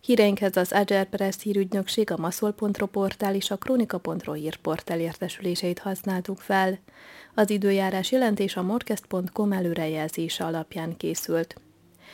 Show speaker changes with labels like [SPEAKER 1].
[SPEAKER 1] Híreinkhez az Agerpress hírügynökség, a maszol.ro portál és a kronika.ro hírportál értesüléseit használtuk fel. Az időjárás jelentés a morkest.com előrejelzése alapján készült.